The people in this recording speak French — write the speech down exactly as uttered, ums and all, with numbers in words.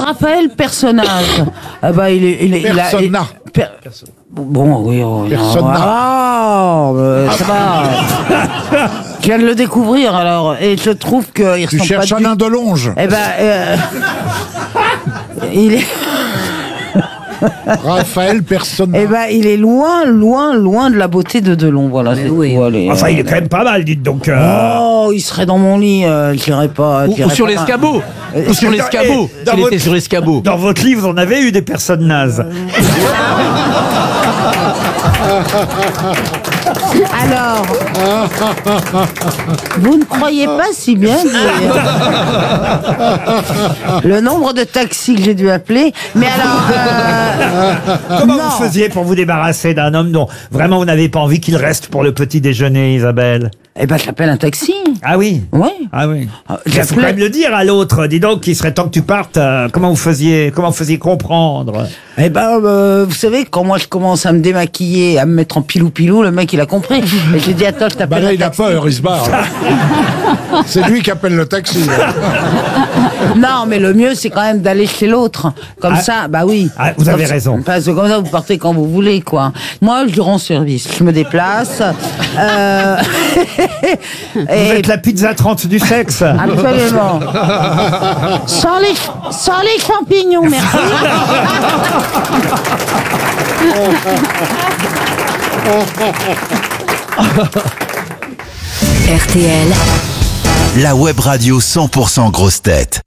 Raphaël personnage. Ah bah il est, il est, il a- il- Persona. per- Bon, oui, oh, Persona. Ah, euh, ça va. Je viens de le découvrir alors, et je trouve qu'il Tu ressemble cherches pas un du... nain de longe. Eh ben, euh, il est, Raphaël Persona. eh ben, il est loin, loin, loin de la beauté de Delon. Voilà. c'est oui. tout, allez, Enfin, il est euh, quand même pas mal, dites donc. euh. Oh, il serait dans mon lit, euh, je dirais pas. je Ou, ou dirais sur pas- l'escabeau. Euh, Ou sur dans- l'escabeau. eh, dans S'il votre- était sur l'escabeau. Dans votre livre, vous en avez eu des personnes nazes. Alors, vous ne croyez pas si bien dire le nombre de taxis que j'ai dû appeler. Mais alors, euh, Comment non. vous faisiez pour vous débarrasser d'un homme dont vraiment vous n'avez pas envie qu'il reste pour le petit déjeuner, Isabelle? Eh ben, j'appelle un taxi. Ah oui. Oui. Ah oui. Ah, Il faut j'appelais- quand même le dire à l'autre. Dis donc, qu'il serait temps que tu partes. euh, comment vous faisiez, comment vous faisiez comprendre? Eh ben, euh, vous savez, quand moi je commence à me démaquiller, à me mettre en pilou-pilou, le mec il a compris. Et j'ai dit, attends, je t'appelle Bah là, un il a taxi. peur, il se barre. C'est lui qui appelle le taxi. Non, mais le mieux, c'est quand même d'aller chez l'autre. Comme Ah. ça, bah oui. Ah, vous avez Comme- raison. Parce que comme ça, vous partez quand vous voulez, quoi. Moi, je rends service. Je me déplace. Euh... Vous et- êtes la pizza trente du sexe. Absolument. Sans les, sans les champignons, merci. R T L, La web radio cent pour cent grosse tête.